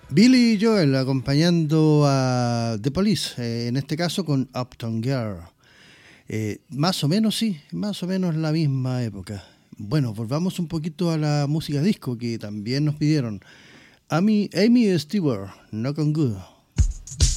Billy Joel acompañando a The Police, en este caso con Uptown Girl. Más o menos, sí, más o menos la misma época. Bueno, volvamos un poquito a la música disco que también nos pidieron. Amy Stewart, Knock on Good.